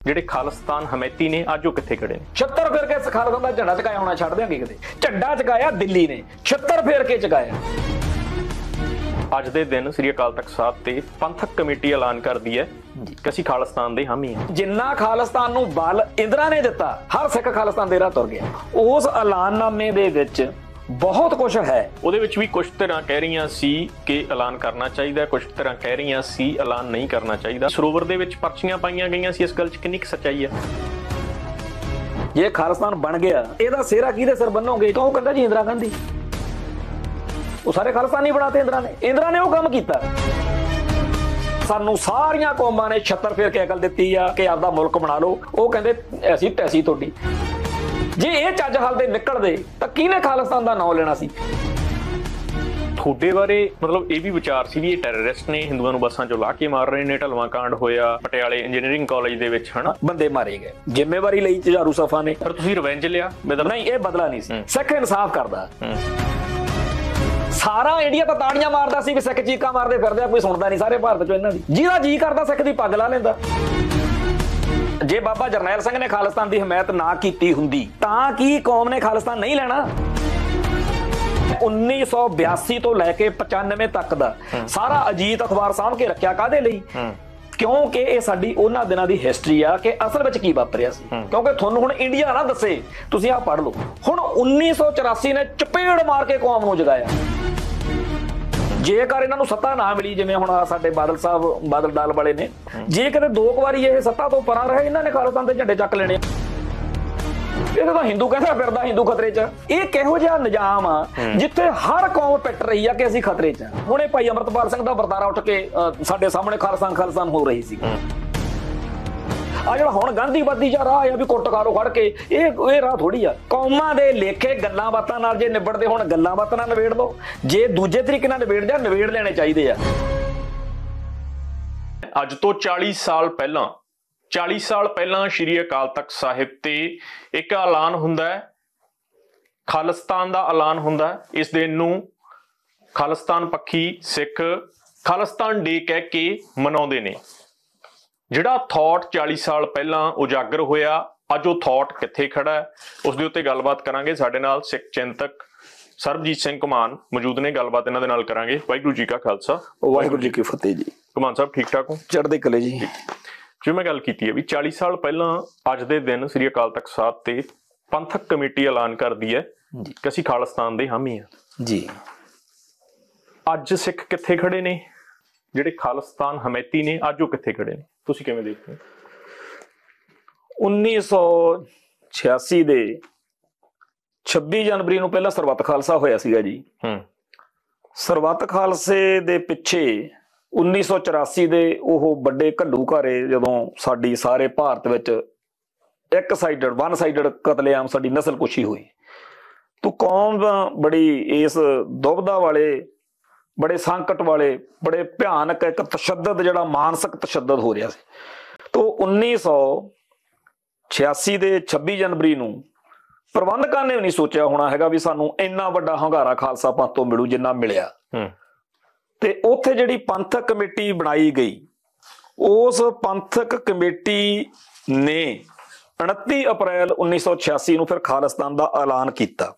ਜਿਹੜੇ ਖਾਲਿਸਤਾਨ ਹਮੈਤੀ ਨੇ ਅੱਜ ਉਹ ਕਿੱਥੇ ਖੜੇ ਨੇ? 76 ਫੇਰ ਕੇ ਖਾਲਿਸਤਾਨ ਦਾ ਝੰਡਾ ਚਕਾਇਆ ਹੋਣਾ ਛੱਡ ਦਿਆਂਗੇ ਕਿਤੇ। ਝੰਡਾ ਚਕਾਇਆ ਦਿੱਲੀ ਨੇ, 76 ਫੇਰ ਕੇ ਚਕਾਇਆ। ਅੱਜ ਦੇ ਦਿਨ ਸ੍ਰੀ ਅਕਾਲ ਤਖਤ ਸਾਹਿਬ ਤੇ ਪੰਥਕ ਕਮੇਟੀ ਐਲਾਨ ਕਰਦੀ ਹੈ ਕਿ ਅਸੀਂ ਖਾਲਿਸਤਾਨ ਦੇ ਹਾਮੀ ਹਾਂ। ਜਿੰਨਾ ਖਾਲਿਸਤਾਨ ਨੂੰ ਬਲ ਇੰਦਰਾ ਨੇ ਦਿੱਤਾ, ਹਰ ਸਿੱਖ ਖਾਲਿਸਤਾਨ ਦੇ ਰਾਹ ਤੁਰ ਗਿਆ। ਉਸ ਐਲਾਨਨਾਮੇ ਦੇ ਵਿੱਚ ਬਹੁਤ ਕੁਝ ਹੈ। ਉਹਦੇ ਵਿੱਚ ਵੀ ਕੁਝ ਤਰ੍ਹਾਂ ਕਹਿ ਰਹੀਆਂ ਸੀ ਕਿ ਐਲਾਨ ਕਰਨਾ ਚਾਹੀਦਾ, ਕੁਝ ਤਰ੍ਹਾਂ ਕਹਿ ਰਹੀਆਂ ਸੀ ਐਲਾਨ ਨਹੀਂ ਕਰਨਾ ਚਾਹੀਦਾ। ਸਰੋਵਰ ਦੇ ਵਿੱਚ ਪਰਚੀਆਂ ਪਾਈਆਂ ਗਈਆਂ ਸੀ, ਇਸ ਗੱਲ 'ਚ ਕਿੰਨੀ ਕੁ ਸੱਚਾਈ ਹੈ? ਜੇ ਖਾਲਿਸਤਾਨ ਬਣ ਗਿਆ, ਇਹਦਾ ਸਿਹਰਾ ਕਿਹਦੇ ਸਿਰ ਬੰਨੋਗੇ? ਤਾਂ ਉਹ ਕਹਿੰਦਾ ਜੀ ਇੰਦਰਾ ਗਾਂਧੀ। ਉਹ ਸਾਰੇ ਖਾਲਿਸਤਾਨੀ ਬਣਾਤੇ ਇੰਦਰਾ ਨੇ। ਇੰਦਰਾ ਨੇ ਉਹ ਕੰਮ ਕੀਤਾ। ਸਾਨੂੰ ਸਾਰੀਆਂ ਕੌਮਾਂ ਨੇ 76 ਫੇਰ ਕੇ ਅਕਲ ਦਿੱਤੀ ਆ ਕਿ ਆਪਦਾ ਮੁਲਕ ਬਣਾ ਲਓ। ਉਹ ਕਹਿੰਦੇ ਅਸੀਂ ਟੈਸੀ ਤੁਹਾਡੀ। ਜੇ ਇਹ ਚੱਜ ਹੱਲਦੇ ਨਿਕਲਦੇ ਤਾਂ ਕਿਹਨੇ ਖਾਲਿਸਤਾਨ ਦਾ ਨਾਂ ਲੈਣਾ ਸੀ? ਤੁਹਾਡੇ ਬਾਰੇ ਮਤਲਬ ਇਹ ਵੀ ਵਿਚਾਰ ਸੀ ਵੀ ਇਹ ਟੈਰਰਿਸਟ ਨੇ, ਹਿੰਦੂਆਂ ਨੂੰ ਬੱਸਾਂ 'ਚੋਂ ਲਾ ਕੇ ਮਾਰ ਰਹੇ ਨੇ। ਢਲਵਾਂ ਕਾਂਡ ਹੋਇਆ ਪਟਿਆਲੇ ਇੰਜੀਨੀਅਰਿੰਗ ਕਾਲਜ ਦੇ ਵਿੱਚ, ਹਨਾ, ਬੰਦੇ ਮਾਰੇ ਗਏ। ਜ਼ਿੰਮੇਵਾਰੀ ਲਈ ਝਾਰੂ ਸਫਾ ਨੇ। ਪਰ ਤੁਸੀਂ ਰਿਵੈਂਜ ਲਿਆ? ਨਹੀਂ, ਇਹ ਬਦਲਾ ਨਹੀਂ ਸੀ। ਸਿੱਖ ਇਨਸਾਫ ਕਰਦਾ। ਸਾਰਾ ਇੰਡੀਆ ਤਾਂ ਤਾੜੀਆਂ ਮਾਰਦਾ ਸੀ ਵੀ ਸਿੱਖ ਚੀਕਾਂ ਮਾਰਦੇ ਫਿਰਦੇ ਆ, ਕੋਈ ਸੁਣਦਾ ਨਹੀਂ ਸਾਰੇ ਭਾਰਤ ਚੋਂ ਇਹਨਾਂ ਦੀ। ਜਿਹਦਾ ਜੀ ਕਰਦਾ ਸਿੱਖ ਦੀ ਪੱਗ ਲਾ ਲੈਂਦਾ। ਜੇ ਬਾਬਾ ਜਰਨੈਲ ਸਿੰਘ ਨੇ ਖਾਲਿਸਤਾਨ ਦੀ ਹਮਾਇਤ ਨਾ ਕੀਤੀ ਹੁੰਦੀ ਤਾਂ ਕੀ ਕੌਮ ਨੇ ਖਾਲਿਸਤਾਨ ਨਹੀਂ ਲੈਣਾ? 1982 ਤੋਂ ਲੈ ਕੇ 95 ਤੱਕ ਦਾ ਸਾਰਾ ਅਜੀਤ ਅਖਬਾਰ ਸਾਂਭ ਕੇ ਰੱਖਿਆ ਕਾਹਦੇ ਲਈ? ਕਿਉਂਕਿ ਇਹ ਸਾਡੀ ਉਹਨਾਂ ਦਿਨਾਂ ਦੀ ਹਿਸਟਰੀ ਆ ਕਿ ਅਸਲ ਵਿੱਚ ਕੀ ਵਾਪਰਿਆ ਸੀ। ਕਿਉਂਕਿ ਤੁਹਾਨੂੰ ਹੁਣ ਇੰਡੀਆ ਨਾ ਦੱਸੇ, ਤੁਸੀਂ ਆਹ ਪੜ੍ਹ ਲਓ। ਹੁਣ 1984 ਨੇ ਚਪੇੜ ਮਾਰ ਕੇ ਕੌਮ ਨੂੰ ਜਗਾਇਆ। ਜੇਕਰ ਇਹਨਾਂ ਨੂੰ ਸੱਤਾ ਨਾ ਮਿਲੀ, ਜਿਵੇਂ ਹੁਣ ਸਾਡੇ ਬਾਦਲ ਸਾਹਿਬ, ਬਾਦਲ ਦਲ ਵਾਲੇ ਨੇ, ਜੇ ਕਿਤੇ 2 ਵਾਰੀ ਇਹ ਸੱਤਾ ਤੋਂ ਪਰਾਂ ਰਹੇ, ਇਹਨਾਂ ਨੇ ਖਾਲਿਸਤਾਨ ਦੇ ਝੰਡੇ ਚੱਕ ਲੈਣੇ। ਇਹ ਤਾਂ ਹਿੰਦੂ ਕਹਿੰਦਾ ਫਿਰਦਾ, ਹਿੰਦੂ ਖਤਰੇ 'ਚ। ਇਹ ਕਿਹੋ ਜਿਹਾ ਨਿਜ਼ਾਮ ਆ ਜਿੱਥੇ ਹਰ ਕੌਮ ਪਿੱਟ ਰਹੀ ਆ ਕਿ ਅਸੀਂ ਖਤਰੇ 'ਚ ਆ। ਹੁਣੇ ਭਾਈ ਅਮਰਤਪਾਲ ਸਿੰਘ ਦਾ ਵਰਤਾਰਾ ਉੱਠ ਕੇ ਸਾਡੇ ਸਾਹਮਣੇ ਖਾਲਿਸਤਾਨ ਹੋ ਰਹੀ ਸੀ। ਆ ਜਿਹੜਾ ਹੁਣ ਗਾਂਧੀਵਾਦੀ ਜਾਂ ਰਾਹ ਆ ਵੀ ਕੁੱਟ ਖਾਰੋ ਖੜ ਕੇ, ਇਹ ਰਾਹ ਥੋੜੀ ਆ। ਕੌਮਾਂ ਦੇ ਲੇਖੇ ਗੱਲਾਂ ਬਾਤਾਂ ਨਾਲ ਜੇ ਨਿਬੜਦੇ ਹੁਣ, ਗੱਲਾਂ ਬਾਤਾਂ ਨਾਲ ਨਿਬੇੜ ਲਓ। ਜੇ ਦੂਜੇ ਤਰੀਕੇ ਨਾਲ ਨਿਬੇੜ ਲੈਣੇ ਚਾਹੀਦੇ ਆ। ਅੱਜ ਤੋਂ 40 ਸਾਲ ਪਹਿਲਾਂ ਸ਼੍ਰੀ ਅਕਾਲ ਤਖਤ ਸਾਹਿਬ ਤੇ ਇੱਕ ਐਲਾਨ ਹੁੰਦਾ ਹੈ, ਖਾਲਿਸਤਾਨ ਦਾ ਐਲਾਨ ਹੁੰਦਾ ਹੈ। ਇਸ ਦਿਨ ਨੂੰ ਖਾਲਿਸਤਾਨ ਪੱਖੀ ਸਿੱਖ ਖਾਲਿਸਤਾਨ ਡੇ ਕਹਿ ਕੇ ਮਨਾਉਂਦੇ ਨੇ। ਜਿਹੜਾ ਥਾਟ 40 ਸਾਲ ਪਹਿਲਾਂ ਉਜਾਗਰ ਹੋਇਆ, ਅੱਜ ਉਹ ਥਾਟ ਕਿੱਥੇ ਖੜਾ ਹੈ, ਉਸ ਦੇ ਉੱਤੇ ਗੱਲਬਾਤ ਕਰਾਂਗੇ। ਸਾਡੇ ਨਾਲ ਸਿੱਖ ਚਿੰਤਕ ਸਰਬਜੀਤ ਸਿੰਘ ਘੁਮਾਣ ਮੌਜੂਦ ਨੇ, ਗੱਲਬਾਤ ਇਹਨਾਂ ਦੇ ਨਾਲ ਕਰਾਂਗੇ। ਵਾਹਿਗੁਰੂ ਜੀ ਕਾ ਖਾਲਸਾ, ਵਾਹਿਗੁਰੂ ਜੀ ਕੀ ਫਤਿਹ ਜੀ। ਘੁਮਾਣ ਸਾਹਿਬ ਠੀਕ ਠਾਕ ਹੋ? ਚੜ੍ਹਦੇ ਕਲੇ ਜੀ। ਜਿਵੇਂ ਮੈਂ ਗੱਲ ਕੀਤੀ ਹੈ ਵੀ 40 ਸਾਲ ਪਹਿਲਾਂ ਅੱਜ ਦੇ ਦਿਨ ਸ੍ਰੀ ਅਕਾਲ ਤਖਤ ਸਾਹਿਬ ਤੇ ਪੰਥਕ ਕਮੇਟੀ ਐਲਾਨ ਕਰਦੀ ਹੈ ਕਿ ਅਸੀਂ ਖਾਲਿਸਤਾਨ ਦੇ ਹਾਮੀ ਹਾਂ ਜੀ। ਅੱਜ ਸਿੱਖ ਕਿੱਥੇ ਖੜੇ ਨੇ? ਜਿਹੜੇ ਖਾਲਿਸਤਾਨ ਹਮੈਤੀ ਨੇ ਅੱਜ ਉਹ ਕਿੱਥੇ ਖੜੇ ਨੇ? ਤੁਸੀਂ ਕਿਵੇਂ ਦੇਖਦੇ ਹੋ? 1986 ਦੇ 26 ਜਨਵਰੀ ਨੂੰ ਪਹਿਲਾਂ ਸਰਬੱਤ ਖਾਲਸਾ ਹੋਇਆ ਸੀਗਾ ਜੀ। ਸਰਬੱਤ ਖਾਲਸੇ ਦੇ ਪਿੱਛੇ 1984 ਦੇ ਉਹ ਵੱਡੇ ਘੱਲੂਘਾਰੇ, ਜਦੋਂ ਸਾਡੀ ਸਾਰੇ ਭਾਰਤ ਵਿੱਚ ਵਨ ਸਾਈਡਡ ਕਤਲੇਆਮ, ਸਾਡੀ ਨਸਲਕੁਸ਼ੀ ਹੋਈ, ਤੋ ਕੌਮ ਬੜੀ ਇਸ ਦੁਬਦਾ ਵਾਲੇ, ਬੜੇ ਸੰਕਟ ਵਾਲੇ, ਬੜੇ ਭਿਆਨਕ ਇੱਕ ਤਸ਼ੱਦਦ, ਜਿਹੜਾ ਮਾਨਸਿਕ ਤਸ਼ੱਦਦ ਹੋ ਰਿਹਾ ਸੀ। ਤੋ 1986 ਦੇ 26 ਜਨਵਰੀ ਨੂੰ ਪ੍ਰਬੰਧਕਾਂ ਨੇ ਵੀ ਨਹੀਂ ਸੋਚਿਆ ਹੋਣਾ ਹੈਗਾ ਵੀ ਸਾਨੂੰ ਇੰਨਾ ਵੱਡਾ ਹੰਗਾਰਾ ਖਾਲਸਾ ਪੰਥ ਤੋਂ ਮਿਲੂ ਜਿੰਨਾ ਮਿਲਿਆ। ਤੇ ਉੱਥੇ ਜਿਹੜੀ ਪੰਥਕ ਕਮੇਟੀ ਬਣਾਈ ਗਈ, ਉਸ ਪੰਥਕ ਕਮੇਟੀ ਨੇ 29 ਅਪ੍ਰੈਲ 1986 ਨੂੰ ਫਿਰ ਖਾਲਿਸਤਾਨ ਦਾ ਐਲਾਨ ਕੀਤਾ।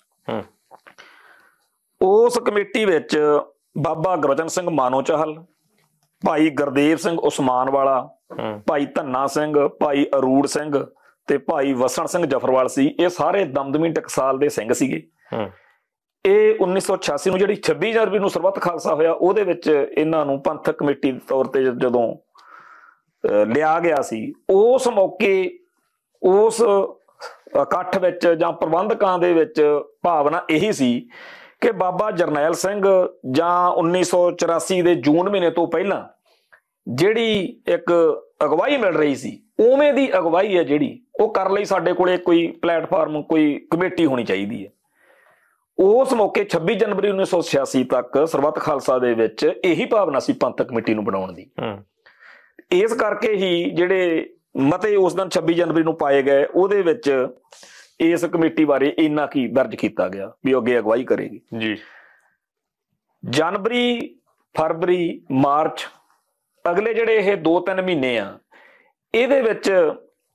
ਉਸ ਕਮੇਟੀ ਵਿੱਚ ਬਾਬਾ ਗੁਰਬਚਨ ਸਿੰਘ ਮਾਨੋਚਾਹਲ, ਭਾਈ ਗੁਰਦੇਵ ਸਿੰਘ ਉਸਮਾਨਵਾਲਾ, ਭਾਈ ਧੰਨਾ ਸਿੰਘ, ਭਾਈ ਅਰੂੜ ਸਿੰਘ ਤੇ ਭਾਈ ਵਸਣ ਸਿੰਘ ਜਫਰਵਾਲ ਸੀ। ਇਹ ਸਾਰੇ ਦਮਦਮੀ ਟਕਸਾਲ ਦੇ ਸਿੰਘ ਸੀਗੇ। ਇਹ 1986 ਨੂੰ ਜਿਹੜੀ 26 ਜਨਵਰੀ ਨੂੰ ਸਰਬੱਤ ਖਾਲਸਾ ਹੋਇਆ, ਉਹਦੇ ਵਿੱਚ ਇਹਨਾਂ ਨੂੰ ਪੰਥਕ ਕਮੇਟੀ ਦੇ ਤੌਰ ਤੇ ਜਦੋਂ ਲਿਆ ਗਿਆ ਸੀ, ਉਸ ਮੌਕੇ ਉਸ ਇਕੱਠ ਵਿੱਚ ਜਾਂ ਪ੍ਰਬੰਧਕਾਂ ਦੇ ਵਿੱਚ ਭਾਵਨਾ ਇਹੀ ਸੀ ਕਿ ਬਾਬਾ ਜਰਨੈਲ ਸਿੰਘ ਜਾਂ 1984 ਦੇ ਜੂਨ ਮਹੀਨੇ ਤੋਂ ਪਹਿਲਾਂ ਜਿਹੜੀ ਇੱਕ ਅਗਵਾਈ ਮਿਲ ਰਹੀ ਸੀ, ਉਵੇਂ ਦੀ ਅਗਵਾਈ ਹੈ ਜਿਹੜੀ ਉਹ ਕਰਨ ਲਈ ਸਾਡੇ ਕੋਲੇ ਕੋਈ ਪਲੇਟਫਾਰਮ, ਕੋਈ ਕਮੇਟੀ ਹੋਣੀ ਚਾਹੀਦੀ ਹੈ। ਉਸ ਮੌਕੇ 26 ਜਨਵਰੀ 1986 ਤੱਕ ਸਰਬੱਤ ਖਾਲਸਾ ਦੇ ਵਿੱਚ ਇਹੀ ਭਾਵਨਾ ਸੀ ਪੰਥਕ ਕਮੇਟੀ ਨੂੰ ਬਣਾਉਣ ਦੀ। ਇਸ ਕਰਕੇ ਹੀ ਜਿਹੜੇ ਮਤੇ ਉਸ ਦਿਨ 26 ਜਨਵਰੀ ਨੂੰ ਪਾਏ ਗਏ, ਉਹਦੇ ਵਿੱਚ ਇਸ ਕਮੇਟੀ ਬਾਰੇ ਇੰਨਾ ਕੀ ਦਰਜ ਕੀਤਾ ਗਿਆ ਵੀ ਅੱਗੇ ਅਗਵਾਈ ਕਰੇਗੀ ਜੀ। ਜਨਵਰੀ, ਫਰਵਰੀ, ਮਾਰਚ, ਅਗਲੇ ਜਿਹੜੇ ਇਹ 2-3 ਮਹੀਨੇ ਆ, ਇਹਦੇ ਵਿੱਚ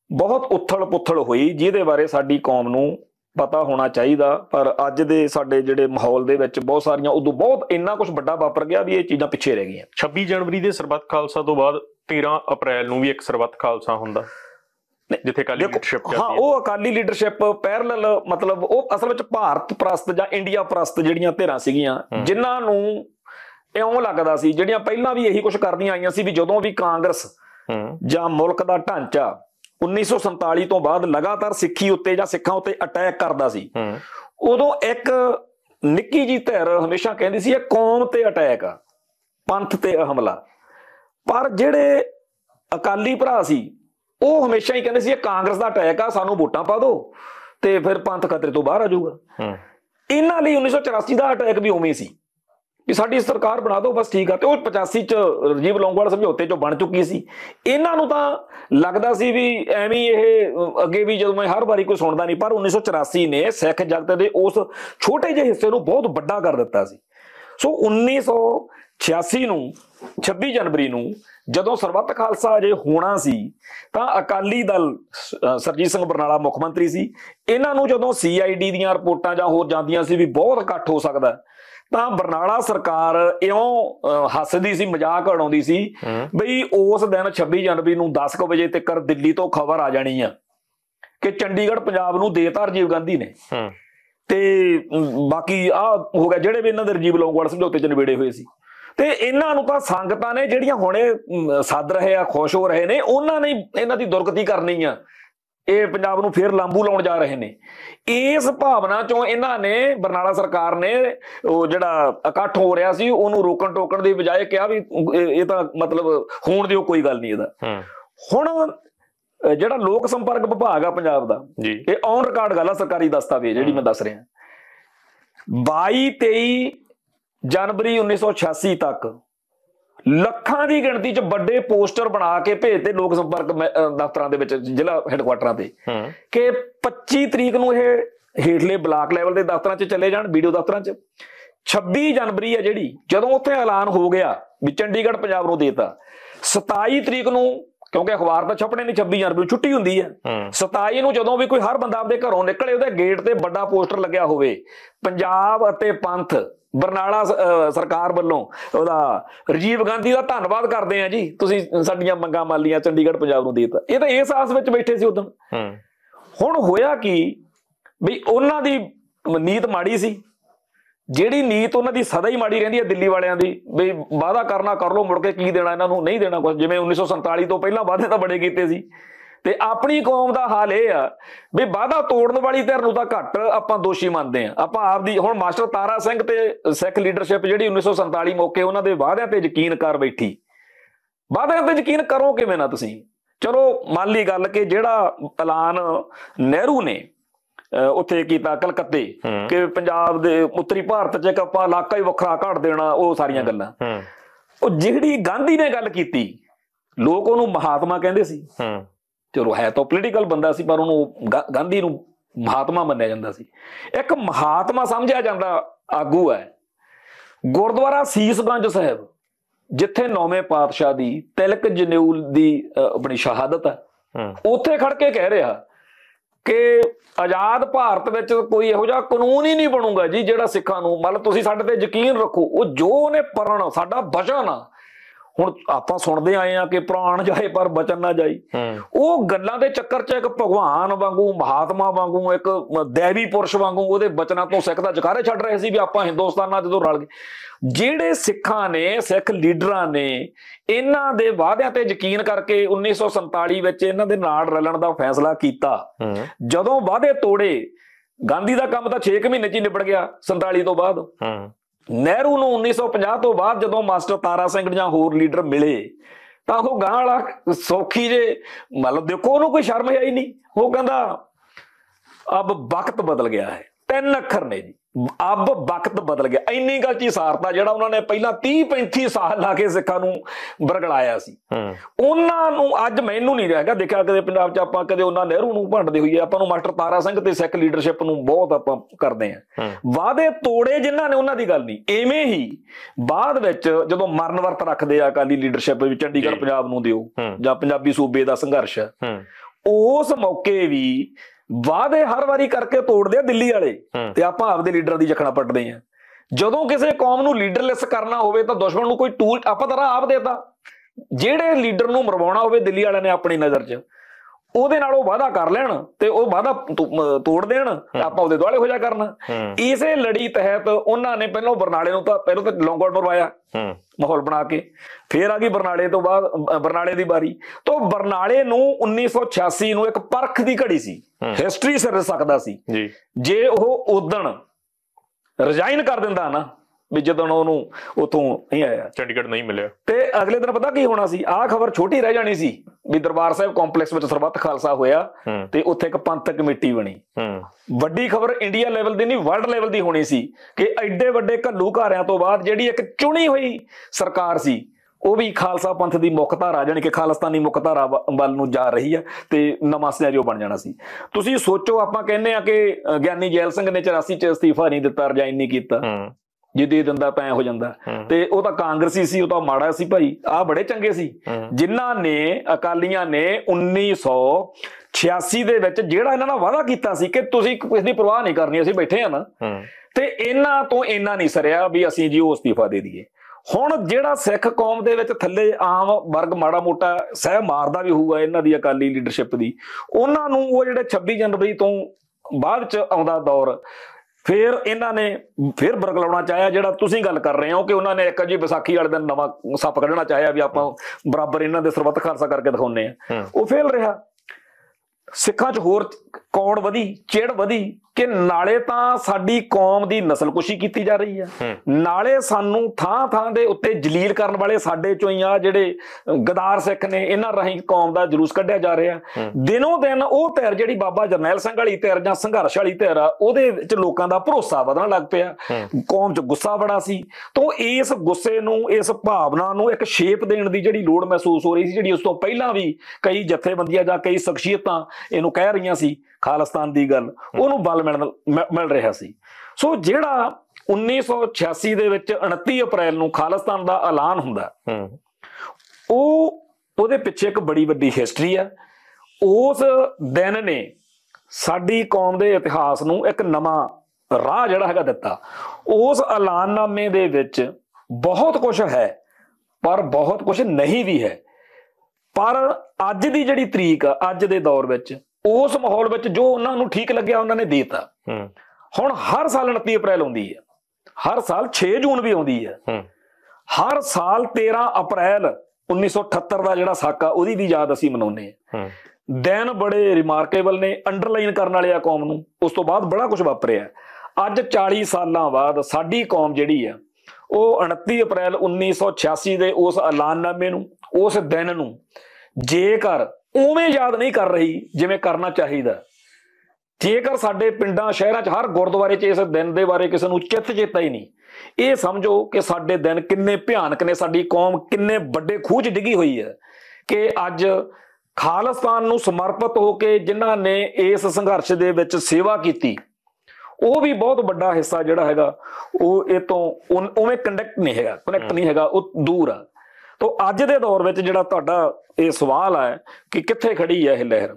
ਬਹੁਤ ਉਥਲ ਪੁਥਲ ਹੋਈ, ਜਿਹਦੇ ਬਾਰੇ ਸਾਡੀ ਕੌਮ ਨੂੰ ਪਤਾ ਹੋਣਾ ਚਾਹੀਦਾ। ਪਰ ਅੱਜ ਦੇ ਸਾਡੇ ਜਿਹੜੇ ਮਾਹੌਲ ਦੇ ਵਿੱਚ ਬਹੁਤ ਸਾਰੀਆਂ ਉਦੋਂ ਬਹੁਤ ਇੰਨਾ ਕੁਝ ਵੱਡਾ ਵਾਪਰ ਗਿਆ ਵੀ ਇਹ ਚੀਜ਼ਾਂ ਪਿੱਛੇ ਰਹਿ ਗਈਆਂ। 26 ਜਨਵਰੀ ਦੇ ਸਰਬੱਤ ਖਾਲਸਾ ਤੋਂ ਬਾਅਦ 13 ਅਪ੍ਰੈਲ ਨੂੰ ਵੀ ਇੱਕ ਸਰਬੱਤ ਖਾਲਸਾ ਹੁੰਦਾ ਜਿੱਥੇ ਅਕਾਲੀ ਲੀਡਰਸ਼ਿਪ ਹਾਂ, ਉਹ ਅਕਾਲੀ ਲੀਡਰਸ਼ਿਪ ਪੈਰਲਲ, ਮਤਲਬ ਉਹ ਅਸਲ ਵਿੱਚ ਭਾਰਤ ਪ੍ਰਸਤ ਜਾਂ ਇੰਡੀਆ ਪ੍ਰਸਤ ਜਿਹੜੀਆਂ ਧਿਰਾਂ ਸੀਗੀਆਂ, ਜਿਨ੍ਹਾਂ ਨੂੰ ਇਉਂ ਲੱਗਦਾ ਸੀ, ਜਿਹੜੀਆਂ ਪਹਿਲਾਂ ਵੀ ਇਹੀ ਕੁਝ ਕਰਦੀਆਂ ਆਈਆਂ ਸੀ ਵੀ ਜਦੋਂ ਵੀ ਕਾਂਗਰਸ ਜਾਂ ਮੁਲਕ ਦਾ ਢਾਂਚਾ 1947 ਤੋਂ ਬਾਅਦ ਲਗਾਤਾਰ ਸਿੱਖੀ ਉੱਤੇ ਜਾਂ ਸਿੱਖਾਂ ਉੱਤੇ ਅਟੈਕ ਕਰਦਾ ਸੀ, ਉਦੋਂ ਇੱਕ ਨਿੱਕੀ ਜਿਹੀ ਧਿਰ ਹਮੇਸ਼ਾ ਕਹਿੰਦੀ ਸੀ ਇਹ ਕੌਮ ਤੇ ਅਟੈਕ ਆ, ਪੰਥ ਤੇ ਹਮਲਾ। ਪਰ ਜਿਹੜੇ ਅਕਾਲੀ ਭਰਾ ਸੀ ਉਹ ਹਮੇਸ਼ਾ ਹੀ ਕਹਿੰਦੇ ਸੀ ਇਹ ਕਾਂਗਰਸ ਦਾ ਅਟੈਕ ਆ, ਸਾਨੂੰ ਵੋਟਾਂ ਪਾ ਦਿਓ ਤੇ ਫਿਰ ਪੰਥ ਖਤਰੇ ਤੋਂ ਬਾਹਰ ਆ ਜਾਊਗਾ। ਇਹਨਾਂ ਲਈ 1984 ਦਾ ਅਟੈਕ ਵੀ ਉਵੇਂ ਸੀ ਵੀ ਸਾਡੀ ਸਰਕਾਰ ਬਣਾ ਦਿਓ ਬਸ, ਠੀਕ ਆ। ਤੇ ਉਹ 85 ਚ ਰਾਜੀਵ ਲੌਂਗੋਵਾਲ ਸਮਝੌਤੇ ਚੋਂ ਬਣ ਚੁੱਕੀ ਸੀ। ਇਹਨਾਂ ਨੂੰ ਤਾਂ ਲੱਗਦਾ ਸੀ ਵੀ ਐਵੇਂ ਇਹ ਅੱਗੇ ਵੀ, ਜਦੋਂ ਮੈਂ ਹਰ ਵਾਰੀ ਕੋਈ ਸੁਣਦਾ ਨਹੀਂ, ਪਰ 1984 ਨੇ ਸਿੱਖ ਜਗਤ ਦੇ ਉਸ ਛੋਟੇ ਜਿਹੇ ਹਿੱਸੇ ਨੂੰ ਬਹੁਤ ਵੱਡਾ ਕਰ ਦਿੱਤਾ ਸੀ। ਸੋ 1986 ਨੂੰ 26 ਜਨਵਰੀ ਨੂੰ ਜਦੋਂ ਸਰਬੱਤ ਖਾਲਸਾ ਜੇ ਹੋਣਾ ਸੀ ਤਾਂ ਅਕਾਲੀ ਦਲ, ਸਰਜੀਤ ਸਿੰਘ ਬਰਨਾਲਾ ਮੁੱਖ ਮੰਤਰੀ ਸੀ, ਇਹਨਾਂ ਨੂੰ ਜਦੋਂ CID ਦੀਆਂ ਰਿਪੋਰਟਾਂ ਜਾਂ ਹੋਰ ਜਾਂਦੀਆਂ ਸੀ ਵੀ ਬਹੁਤ ਇਕੱਠ ਹੋ ਸਕਦਾ, ਤਾਂ ਬਰਨਾਲਾ ਸਰਕਾਰ ਇਉਂ ਹੱਸਦੀ ਸੀ, ਮਜ਼ਾਕ ਉਡਾਉਂਦੀ ਸੀ ਬਈ ਉਸ ਦਿਨ 26 ਜਨਵਰੀ ਨੂੰ 10 ਵਜੇ ਤੱਕ ਦਿੱਲੀ ਤੋਂ ਖਬਰ ਆ ਜਾਣੀ ਆ ਕਿ ਚੰਡੀਗੜ੍ਹ ਪੰਜਾਬ ਨੂੰ ਦੇਤਾ ਰਾਜੀਵ ਗਾਂਧੀ ਨੇ। ਤੇ ਬਾਕੀ ਆ ਹੋ ਗਿਆ ਜਿਹੜੇ ਵੀ ਇਹਨਾਂ ਦੇ ਰਾਜੀਵ ਲੌਂਗੋਵਾਲ ਸਮਝੌਤੇ ਚ ਨਿਬੇੜੇ ਹੋਏ ਸੀ। ਤੇ ਇਹਨਾਂ ਨੂੰ ਤਾਂ ਸੰਗਤਾਂ ਨੇ ਜਿਹੜੀਆਂ ਹੁਣੇ ਸੱਦ ਰਹੇ ਆ, ਖੁਸ਼ ਹੋ ਰਹੇ ਨੇ, ਉਹਨਾਂ ਨੇ ਇਹਨਾਂ ਦੀ ਦੁਰਗਤੀ ਕਰਨੀ ਆ, ਇਹ ਪੰਜਾਬ ਨੂੰ ਫੇਰ ਲਾਂਬੂ ਲਾਉਣ ਜਾ ਰਹੇ ਨੇ। ਇਸ ਭਾਵਨਾ ਚੋਂ ਇਹਨਾਂ ਨੇ, ਬਰਨਾਲਾ ਸਰਕਾਰ ਨੇ, ਉਹ ਜਿਹੜਾ ਇਕੱਠ ਹੋ ਰਿਹਾ ਸੀ ਉਹਨੂੰ ਰੋਕਣ ਟੋਕਣ ਦੀ ਬਜਾਏ ਕਿਹਾ ਵੀ ਇਹ ਤਾਂ ਮਤਲਬ ਹੋਣ ਦਿਓ, ਕੋਈ ਗੱਲ ਨਹੀਂ ਇਹਦਾ। ਹੁਣ ਜਿਹੜਾ ਲੋਕ ਸੰਪਰਕ ਵਿਭਾਗ ਆ ਪੰਜਾਬ ਦਾ, ਇਹ ਔਨ ਰਿਕਾਰਡ ਗੱਲ ਆ, ਸਰਕਾਰੀ ਦਸਤਾਵੇਜ਼ ਜਿਹੜੀ ਮੈਂ ਦੱਸ ਰਿਹਾ, 22-23 ਜਨਵਰੀ 1986 ਤੱਕ ਲੱਖਾਂ ਦੀ ਗਿਣਤੀ ਚ ਵੱਡੇ ਪੋਸਟਰ ਬਣਾ ਕੇ ਭੇਜਦੇ ਲੋਕ ਸੰਪਰਕ ਦਫ਼ਤਰਾਂ ਦੇ ਵਿੱਚ, ਜ਼ਿਲ੍ਹਾ ਹੈਡਕੁਆਟਰਾਂ ਤੇ, ਕਿ 25 ਤਰੀਕ ਨੂੰ ਇਹ ਹੇਠਲੇ ਬਲਾਕ ਲੈਵਲ ਦੇ ਦਫ਼ਤਰਾਂ ਚ ਚਲੇ ਜਾਣ, ਵੀਡੀਓ ਦਫ਼ਤਰਾਂ ਚ। 26 ਜਨਵਰੀ ਹੈ ਜਿਹੜੀ, ਜਦੋਂ ਉੱਥੇ ਐਲਾਨ ਹੋ ਗਿਆ ਵੀ ਚੰਡੀਗੜ੍ਹ ਪੰਜਾਬ ਨੂੰ ਦੇਤਾ, 27 ਤਰੀਕ ਨੂੰ, ਕਿਉਂਕਿ ਅਖਬਾਰ ਤਾਂ ਛਪਣੇ ਨਹੀਂ, 26 ਜਨਵਰੀ ਨੂੰ ਛੁੱਟੀ ਹੁੰਦੀ ਹੈ, 27 ਨੂੰ ਜਦੋਂ ਵੀ ਕੋਈ ਹਰ ਬੰਦਾ ਆਪਦੇ ਘਰੋਂ ਨਿਕਲੇ ਉਹਦੇ ਗੇਟ ਤੇ ਵੱਡਾ ਪੋਸਟਰ ਲੱਗਿਆ ਹੋਵੇ, ਪੰਜਾਬ ਅਤੇ ਪੰਥ, ਬਰਨਾਲਾ ਸਰਕਾਰ ਵੱਲੋਂ ਉਹਦਾ ਰਾਜੀਵ ਗਾਂਧੀ ਦਾ ਧੰਨਵਾਦ ਕਰਦੇ ਆ ਜੀ, ਤੁਸੀਂ ਸਾਡੀਆਂ ਮੰਗਾਂ ਮੰਨ ਲਈਆਂ, ਚੰਡੀਗੜ੍ਹ ਪੰਜਾਬ ਨੂੰ ਦੇਤਾ। ਇਹ ਤਾਂ ਇਸ ਆਸ ਵਿੱਚ ਬੈਠੇ ਸੀ ਉਦੋਂ। ਹੁਣ ਹੋਇਆ ਕੀ ਵੀ ਉਹਨਾਂ ਦੀ ਨੀਤ ਮਾੜੀ ਸੀ, ਜਿਹੜੀ ਨੀਤ ਉਹਨਾਂ ਦੀ ਸਦਾ ਹੀ ਮਾੜੀ ਰਹਿੰਦੀ ਹੈ ਦਿੱਲੀ ਵਾਲਿਆਂ ਦੀ, ਵੀ ਵਾਅਦਾ ਕਰਨਾ ਕਰ ਲਓ, ਮੁੜ ਕੇ ਕੀ ਦੇਣਾ ਇਹਨਾਂ ਨੂੰ, ਨਹੀਂ ਦੇਣਾ ਕੁਝ। ਜਿਵੇਂ 1947 ਤੋਂ ਪਹਿਲਾਂ ਵਾਅਦੇ ਤਾਂ ਬੜੇ ਕੀਤੇ ਸੀ। ਤੇ ਆਪਣੀ ਕੌਮ ਦਾ ਹਾਲ ਇਹ ਆ ਵੀ ਵਾਅਦਾ ਤੋੜਨ ਵਾਲੀ ਧਿਰ ਨੂੰ ਤਾਂ ਘੱਟ ਆਪਾਂ ਦੋਸ਼ੀ ਮੰਨਦੇ ਆ। ਆਪਾਂ ਆਪਦੀ, ਹੁਣ ਮਾਸਟਰ ਤਾਰਾ ਸਿੰਘ ਤੇ ਸਿੱਖ ਲੀਡਰਸ਼ਿਪ ਜਿਹੜੀ 1947 ਮੌਕੇ ਉਹਨਾਂ ਦੇ ਵਾਅਦਿਆਂ ਤੇ ਯਕੀਨ ਕਰ ਬੈਠੀ, ਵਾਅਦਿਆਂ ਤੇ ਯਕੀਨ ਕਰੋ ਕਿਵੇਂ ਨਾ ਤੁਸੀਂ। ਚਲੋ ਮੰਨ ਲਈ ਗੱਲ ਕਿ ਜਿਹੜਾ ਐਲਾਨ ਨਹਿਰੂ ਨੇ ਉੱਥੇ ਕੀਤਾ ਕਲਕੱਤੇ ਕਿ ਪੰਜਾਬ ਦੇ ਉੱਤਰੀ ਭਾਰਤ ਚ ਇੱਕ ਆਪਾਂ ਇਲਾਕਾ ਹੀ ਵੱਖਰਾ ਘੜ ਦੇਣਾ, ਉਹ ਸਾਰੀਆਂ ਗੱਲਾਂ, ਉਹ ਜਿਹੜੀ ਗਾਂਧੀ ਨੇ ਗੱਲ ਕੀਤੀ, ਲੋਕ ਉਹਨੂੰ ਮਹਾਤਮਾ ਕਹਿੰਦੇ ਸੀ। ਚਲੋ ਹੈ ਤਾਂ ਪੋਲੀਟੀਕਲ ਬੰਦਾ ਸੀ, ਪਰ ਉਹਨੂੰ ਗਾਂਧੀ ਨੂੰ ਮਹਾਤਮਾ ਮੰਨਿਆ ਜਾਂਦਾ ਸੀ। ਇੱਕ ਮਹਾਤਮਾ ਸਮਝਿਆ ਜਾਂਦਾ ਆਗੂ ਹੈ ਗੁਰਦੁਆਰਾ ਸੀਸਗੰਜ ਸਾਹਿਬ, ਜਿੱਥੇ 9ਵੇਂ ਪਾਤਸ਼ਾਹ ਦੀ ਤਿਲਕ ਜਨੇਊ ਦੀ ਆਪਣੀ ਸ਼ਹਾਦਤ ਹੈ, ਉੱਥੇ ਖੜ ਕੇ ਕਹਿ ਰਿਹਾ ਕਿ ਆਜ਼ਾਦ ਭਾਰਤ ਵਿੱਚ ਕੋਈ ਇਹੋ ਜਿਹਾ ਕਾਨੂੰਨ ਹੀ ਨਹੀਂ ਬਣੂਗਾ ਜੀ ਜਿਹੜਾ ਸਿੱਖਾਂ ਨੂੰ, ਮਤਲਬ ਤੁਸੀਂ ਸਾਡੇ ਤੇ ਯਕੀਨ ਰੱਖੋ, ਉਹ ਜੋ ਉਹਨੇ ਪੜ੍ਹਨਾ ਸਾਡਾ ਬਚਨ ਆ। ਹੁਣ ਆਪਾਂ ਸੁਣਦੇ ਆਏ ਆ ਕਿ ਪ੍ਰਾਣ ਜਾਏ ਪਰ ਬਚਨ ਨਾ ਜਾਈ, ਉਹ ਗੱਲਾਂ ਦੇ ਚੱਕਰ ਚ ਇੱਕ ਭਗਵਾਨ ਵਾਂਗੂ, ਮਹਾਤਮਾ ਵਾਂਗੂ, ਇੱਕ ਦੇਵੀ ਪੁਰਸ਼ ਵਾਂਗੂ ਉਹਦੇ ਬਚਨਾਂ ਤੋਂ ਸਿੱਖ ਦਾ ਜਕਾਰੇ ਛੱਡ ਰਹੇ ਸੀ ਵੀ ਆਪਾਂ ਹਿੰਦੁਸਤਾਨ ਨਾਲ ਜਦੋਂ ਰਲ ਗਏ। ਜਿਹੜੇ ਸਿੱਖਾਂ ਨੇ, ਸਿੱਖ ਲੀਡਰਾਂ ਨੇ ਇਹਨਾਂ ਦੇ ਵਾਅਦਿਆਂ ਤੇ ਯਕੀਨ ਕਰਕੇ 1947 ਵਿੱਚ ਇਹਨਾਂ ਦੇ ਨਾਲ ਰਲਣ ਦਾ ਫੈਸਲਾ ਕੀਤਾ, ਜਦੋਂ ਵਾਅਦੇ ਤੋੜੇ, ਗਾਂਧੀ ਦਾ ਕੰਮ ਤਾਂ 6 ਮਹੀਨੇ ਚ ਹੀ ਨਿਬੜ ਗਿਆ 47 ਤੋਂ ਬਾਅਦ। ਨਹਿਰੂ ਨੂੰ 1950 ਤੋਂ ਬਾਅਦ ਜਦੋਂ ਮਾਸਟਰ ਤਾਰਾ ਸਿੰਘ ਜਾਂ ਹੋਰ ਲੀਡਰ ਮਿਲੇ ਤਾਂ ਉਹ ਗਾਂ ਵਾਲਾ ਸੌਖੀ ਜੇ, ਮਤਲਬ ਦੇਖੋ ਉਹਨੂੰ ਕੋਈ ਸ਼ਰਮ ਹੈ ਹੀ ਨਹੀਂ। ਉਹ ਕਹਿੰਦਾ ਅਬ ਵਕਤ ਬਦਲ ਗਿਆ ਹੈ, 3 ਅੱਖਰ ਨੇ ਜੀ, ਅਬ ਵਕਤ ਬਦਲ ਗਿਆ। ਇੰਨੀ ਗੱਲ ਚ ਸਾਰਤਾ ਜਿਹੜਾ ਉਹਨਾਂ ਨੇ ਪਹਿਲਾਂ 30-35 ਸਾਲ ਲਾ ਕੇ ਸਿੱਖਾਂ ਨੂੰ ਬਰਗਲਾਇਆ ਸੀ, ਉਹਨਾਂ ਨੂੰ ਅੱਜ ਮੈਨੂੰ ਨਹੀਂ ਹੈਗਾ ਦੇਖਿਆ ਕਦੇ ਪੰਜਾਬ ਚ ਆਪਾਂ ਕਦੇ ਉਹਨਾਂ ਨਹਿਰੂ ਨੂੰ ਭੰਡਦੇ ਹੋਈਏ। ਆਪਾਂ ਨੂੰ ਮਾਸਟਰ ਤਾਰਾ ਸਿੰਘ ਤੇ ਸਿੱਖ ਲੀਡਰਸ਼ਿਪ ਨੂੰ ਬਹੁਤ ਆਪਾਂ ਕਰਦੇ ਹਾਂ। ਵਾਅਦੇ ਤੋੜੇ ਜਿਨ੍ਹਾਂ ਨੇ ਉਹਨਾਂ ਦੀ ਗੱਲ ਨਹੀਂ। ਐਵੇਂ ਹੀ ਬਾਅਦ ਵਿੱਚ ਜਦੋਂ ਮਰਨ ਵਰਤ ਰੱਖਦੇ ਆ ਅਕਾਲੀ ਲੀਡਰਸ਼ਿਪ ਵੀ ਚੰਡੀਗੜ੍ਹ ਪੰਜਾਬ ਨੂੰ ਦਿਓ ਜਾਂ ਪੰਜਾਬੀ ਸੂਬੇ ਦਾ ਸੰਘਰਸ਼, ਉਸ ਮੌਕੇ ਵੀ ਵਾਅਦੇ ਹਰ ਵਾਰੀ ਕਰਕੇ ਤੋੜਦੇ ਆ ਦਿੱਲੀ ਵਾਲੇ, ਤੇ ਆਪਾਂ ਆਪਦੇ ਲੀਡਰਾਂ ਦੀ ਜਖਣਾ ਪੱਟਦੇ ਆ। ਜਦੋਂ ਕਿਸੇ ਕੌਮ ਨੂੰ ਲੀਡਰਲੈਸ ਕਰਨਾ ਹੋਵੇ ਤਾਂ ਦੁਸ਼ਮਣ ਨੂੰ ਕੋਈ ਟੂਲ ਆਪਾਂ ਤਾਂ ਆਪ ਦੇਤਾ। ਜਿਹੜੇ ਲੀਡਰ ਨੂੰ ਮਰਵਾਉਣਾ ਹੋਵੇ ਦਿੱਲੀ ਵਾਲਿਆਂ ਨੇ ਆਪਣੀ ਨਜ਼ਰ 'ਚ, ਉਹਦੇ ਨਾਲ ਉਹ ਵਾਅਦਾ ਕਰ ਲੈਣ ਤੇ ਉਹ ਵਾਅਦਾ ਤੋੜ ਦੇਣ, ਆਪਾਂ ਉਹਦੇ ਦੁਆਲੇ ਹੋ ਜਾ ਕਰਨਾ। ਇਸੇ ਲੜੀ ਤਹਿਤ ਉਹਨਾਂ ਨੇ ਪਹਿਲਾਂ ਬਰਨਾਲੇ ਨੂੰ ਤਾਂ ਲੌਂਗਆਊਟ ਮਰਵਾਇਆ ਮਾਹੌਲ ਬਣਾ ਕੇ, ਫੇਰ ਆ ਗਈ ਬਰਨਾਲੇ ਤੋਂ ਬਾਅਦ ਬਰਨਾਲੇ ਦੀ ਵਾਰੀ। ਤੋਂ ਬਰਨਾਲੇ ਨੂੰ 1986 ਨੂੰ ਇੱਕ ਪਰਖ ਦੀ ਘੜੀ ਸੀ, ਹਿਸਟਰੀ ਸਿਰ ਸਕਦਾ ਸੀ ਜੇ ਉਹ ਉਦਣ ਰਿਜ਼ਾਈਨ ਕਰ ਦਿੰਦਾ ਨਾ, ਵੀ ਜਦੋਂ ਉਹਨੂੰ ਉਥੋਂ ਨਹੀਂ ਆਇਆ, ਚੰਡੀਗੜ੍ਹ ਨਹੀਂ ਮਿਲਿਆ, ਤੇ ਅਗਲੇ ਦਿਨ ਪਤਾ ਕੀ ਹੋਣਾ ਸੀ? ਆਹ ਖਬਰ ਛੋਟੀ ਰਹਿ ਜਾਣੀ ਸੀ ਵੀ ਦਰਬਾਰ ਸਾਹਿਬ ਕੰਪਲੈਕਸ ਵਿੱਚ ਸਰਬੱਤ ਖਾਲਸਾ ਹੋਇਆ ਤੇ ਉੱਥੇ ਇੱਕ ਪੰਥਕ ਕਮੇਟੀ ਬਣੀ। ਵੱਡੀ ਖਬਰ ਇੰਡੀਆ ਲੈਵਲ ਦੀ ਨਹੀਂ, ਵਰਲਡ ਲੈਵਲ ਦੀ ਹੋਣੀ ਸੀ ਕਿ ਐਡੇ ਵੱਡੇ ਘੱਲੂਘਾਰਿਆਂ ਤੋਂ ਬਾਅਦ ਜਿਹੜੀ ਇੱਕ ਚੁਣੀ ਹੋਈ ਸਰਕਾਰ ਸੀ, ਉਹ ਵੀ ਖਾਲਸਾ ਪੰਥ ਦੀ ਮੁੱਖ ਧਾਰਾ ਜਾਣੀ ਕਿ ਖਾਲਿਸਤਾਨੀ ਮੁੱਖ ਧਾਰਾ ਵੱਲ ਨੂੰ ਜਾ ਰਹੀ ਹੈ, ਤੇ ਨਵਾਂ ਸਿਨੈਰੀਓ ਬਣ ਜਾਣਾ ਸੀ। ਤੁਸੀਂ ਸੋਚੋ, ਆਪਾਂ ਕਹਿੰਦੇ ਆ ਕਿ ਗਿਆਨੀ ਜੈਲ ਸਿੰਘ ਨੇ 84 ਚ ਅਸਤੀਫਾ ਨਹੀਂ ਦਿੱਤਾ, ਰਿਜ਼ਾਈਨ ਨਹੀਂ ਕੀਤਾ, ਜੇ ਦੇ ਦਿੰਦਾ ਪੈ ਹੋ ਜਾਂਦਾ, ਤੇ ਉਹ ਤਾਂ ਕਾਂਗਰਸੀ ਸੀ, ਉਹ ਤਾਂ ਮਾੜਾ ਸੀ ਭਾਈ। ਆਹ ਬੜੇ ਚੰਗੇ ਸੀ ਜਿਨ੍ਹਾਂ ਨੇ, ਅਕਾਲੀਆਂ ਨੇ 1986 ਦੇ ਵਿੱਚ ਜਿਹੜਾ ਇਹਨਾਂ ਨਾਲ ਵਾਅਦਾ ਕੀਤਾ ਸੀ ਕਿ ਤੁਸੀਂ ਕਿਸ ਦੀ ਪਰਵਾਹ ਨਹੀਂ ਕਰਨੀ, ਅਸੀਂ ਬੈਠੇ ਆ ਨਾ, ਤੇ ਇਹਨਾਂ ਤੋਂ ਇੰਨਾ ਨਹੀਂ ਸਰਿਆ ਵੀ ਅਸੀਂ ਜੀ ਉਹ ਅਸਤੀਫਾ ਦੇ ਦਈਏ। ਹੁਣ ਜਿਹੜਾ ਸਿੱਖ ਕੌਮ ਦੇ ਵਿੱਚ ਥੱਲੇ ਆਮ ਵਰਗ ਮਾੜਾ ਮੋਟਾ ਸਹਿ ਮਾਰਦਾ ਵੀ ਹੋਊਗਾ ਇਹਨਾਂ ਦੀ ਅਕਾਲੀ ਲੀਡਰਸ਼ਿਪ ਦੀ, ਉਹਨਾਂ ਨੂੰ ਉਹ ਜਿਹੜੇ 26 ਜਨਵਰੀ ਤੋਂ ਬਾਅਦ ਚ ਆਉਂਦਾ ਦੌਰ, ਫਿਰ ਇਹਨਾਂ ਨੇ ਫਿਰ ਬਰਗਲਾਉਣਾ ਚਾਹਿਆ, ਜਿਹੜਾ ਤੁਸੀਂ ਗੱਲ ਕਰ ਰਹੇ ਹੋ ਕਿ ਉਹਨਾਂ ਨੇ ਇੱਕ ਜੀ ਵਿਸਾਖੀ ਵਾਲੇ ਦਿਨ ਨਵਾਂ ਸੱਪ ਕੱਢਣਾ ਚਾਹਿਆ ਵੀ ਆਪਾਂ ਬਰਾਬਰ ਇਹਨਾਂ ਦੇ ਸਰਬੱਤ ਖਾਲਸਾ ਕਰਕੇ ਦਿਖਾਉਂਦੇ ਆ, ਉਹ ਫੇਲ ਰਿਹਾ। ਸਿੱਖਾਂ 'ਚ ਹੋਰ ਕੌੜ ਵਧੀ, ਚਿੜ ਵਧੀ ਕਿ ਨਾਲੇ ਤਾਂ ਸਾਡੀ ਕੌਮ ਦੀ ਨਸਲਕੁਸ਼ੀ ਕੀਤੀ ਜਾ ਰਹੀ ਹੈ, ਨਾਲੇ ਸਾਨੂੰ ਥਾਂ ਥਾਂ ਦੇ ਉੱਤੇ ਜਲੀਲ ਕਰਨ ਵਾਲੇ ਸਾਡੇ ਚੋਂ ਹੀ ਆ ਜਿਹੜੇ ਗਦਾਰ ਸਿੱਖ ਨੇ, ਇਹਨਾਂ ਰਾਹੀਂ ਕੌਮ ਦਾ ਜਲੂਸ ਕੱਢਿਆ ਜਾ ਰਿਹਾ। ਦਿਨੋਂ ਦਿਨ ਉਹ ਧਿਰ ਜਿਹੜੀ ਬਾਬਾ ਜਰਨੈਲ ਸਿੰਘ ਵਾਲੀ ਧਿਰ ਜਾਂ ਸੰਘਰਸ਼ ਵਾਲੀ ਧਿਰ ਆ, ਉਹਦੇ ਵਿੱਚ ਲੋਕਾਂ ਦਾ ਭਰੋਸਾ ਵਧਣ ਲੱਗ ਪਿਆ, ਕੌਮ 'ਚ ਗੁੱਸਾ ਬੜਾ ਸੀ। ਤੋਂ ਇਸ ਗੁੱਸੇ ਨੂੰ, ਇਸ ਭਾਵਨਾ ਨੂੰ ਇੱਕ ਸ਼ੇਪ ਦੇਣ ਦੀ ਜਿਹੜੀ ਲੋੜ ਮਹਿਸੂਸ ਹੋ ਰਹੀ ਸੀ, ਜਿਹੜੀ ਉਸ ਤੋਂ ਪਹਿਲਾਂ ਵੀ ਕਈ ਜਥੇਬੰਦੀਆਂ ਜਾਂ ਕਈ ਸ਼ਖਸੀਅਤਾਂ ਇਹਨੂੰ ਕਹਿ ਰਹੀਆਂ ਸੀ ਖਾਲਿਸਤਾਨ ਦੀ ਗੱਲ, ਉਹਨੂੰ ਬਲ ਮਿਲ ਰਿਹਾ ਸੀ। ਸੋ ਜਿਹੜਾ 1986 ਦੇ ਵਿੱਚ 29 ਅਪ੍ਰੈਲ ਨੂੰ ਖਾਲਿਸਤਾਨ ਦਾ ਐਲਾਨ ਹੁੰਦਾ, ਉਹਦੇ ਪਿੱਛੇ ਇੱਕ ਬੜੀ ਵੱਡੀ ਹਿਸਟਰੀ ਹੈ। ਉਸ ਦਿਨ ਨੇ ਸਾਡੀ ਕੌਮ ਦੇ ਇਤਿਹਾਸ ਨੂੰ ਇੱਕ ਨਵਾਂ ਰਾਹ ਜਿਹੜਾ ਹੈਗਾ ਦਿੱਤਾ। ਉਸ ਐਲਾਨਨਾਮੇ ਦੇ ਵਿੱਚ ਬਹੁਤ ਕੁਝ ਹੈ, ਪਰ ਬਹੁਤ ਕੁਝ ਨਹੀਂ ਵੀ ਹੈ। ਪਰ ਅੱਜ ਦੀ ਜਿਹੜੀ ਤਰੀਕ ਆ, ਅੱਜ ਦੇ ਦੌਰ ਵਿੱਚ, ਉਸ ਮਾਹੌਲ ਵਿੱਚ ਜੋ ਉਹਨਾਂ ਨੂੰ ਠੀਕ ਲੱਗਿਆ ਉਹਨਾਂ ਨੇ ਦੇਤਾ। ਹੁਣ ਹਰ ਸਾਲ 29 ਅਪ੍ਰੈਲ ਆਉਂਦੀ ਹੈ, ਹਰ ਸਾਲ 6 ਜੂਨ ਵੀ ਆਉਂਦੀ ਹੈ, ਹਰ ਸਾਲ 13 ਅਪ੍ਰੈਲ 1978 ਦਾ ਜਿਹੜਾ ਸਾਕਾ, ਉਹਦੀ ਵੀ ਯਾਦ ਅਸੀਂ ਮਨਾਉਂਦੇ ਹਾਂ। ਦਿਨ ਬੜੇ ਰਿਮਾਰਕੇਬਲ ਨੇ, ਅੰਡਰਲਾਈਨ ਕਰਨ ਵਾਲੇ ਆ ਕੌਮ ਨੂੰ। ਉਸ ਤੋਂ ਬਾਅਦ ਬੜਾ ਕੁਝ ਵਾਪਰਿਆ। ਅੱਜ 40 ਸਾਲਾਂ ਬਾਅਦ ਸਾਡੀ ਕੌਮ ਜਿਹੜੀ ਆ, ਉਹ 29 ਅਪ੍ਰੈਲ 1986 ਦੇ ਉਸ ਐਲਾਨਨਾਮੇ ਨੂੰ, ਉਸ ਦਿਨ ਨੂੰ ਜੇਕਰ ਉਵੇਂ ਯਾਦ ਨਹੀਂ ਕਰ ਰਹੀ ਜਿਵੇਂ ਕਰਨਾ ਚਾਹੀਦਾ, ਜੇਕਰ ਸਾਡੇ ਪਿੰਡਾਂ ਸ਼ਹਿਰਾਂ 'ਚ ਹਰ ਗੁਰਦੁਆਰੇ 'ਚ ਇਸ ਦਿਨ ਦੇ ਬਾਰੇ ਕਿਸੇ ਨੂੰ ਚਿੱਤ ਚੇਤਾ ਹੀ ਨਹੀਂ, ਇਹ ਸਮਝੋ ਕਿ ਸਾਡੇ ਦਿਨ ਕਿੰਨੇ ਭਿਆਨਕ ਨੇ, ਸਾਡੀ ਕੌਮ ਕਿੰਨੇ ਵੱਡੇ ਖੂਹ 'ਚ ਡਿੱਗੀ ਹੋਈ ਹੈ ਕਿ ਅੱਜ ਖਾਲਿਸਤਾਨ ਨੂੰ ਸਮਰਪਿਤ ਹੋ ਕੇ ਜਿਨ੍ਹਾਂ ਨੇ ਇਸ ਸੰਘਰਸ਼ ਦੇ ਵਿੱਚ ਸੇਵਾ ਕੀਤੀ, ਉਹ ਵੀ ਬਹੁਤ ਵੱਡਾ ਹਿੱਸਾ ਜਿਹੜਾ ਹੈਗਾ ਉਹ ਇਹ ਤੋਂ ਉਵੇਂ ਕਨੈਕਟ ਨਹੀਂ ਹੈਗਾ, ਉਹ ਦੂਰ ਆ। ਤੋ ਅੱਜ ਦੇ ਦੌਰ ਵਿੱਚ ਜਿਹੜਾ ਤੁਹਾਡਾ ਇਹ ਸਵਾਲ ਹੈ ਕਿ ਕਿੱਥੇ ਖੜੀ ਹੈ ਇਹ ਲਹਿਰ,